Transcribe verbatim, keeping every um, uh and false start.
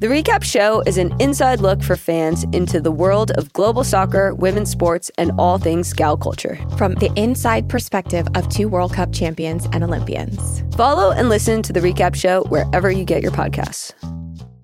The Recap Show is an inside look for fans into the world of global soccer, women's sports, and all things gal culture. From the inside perspective of two World Cup champions and Olympians. Follow and listen to The Recap Show wherever you get your podcasts.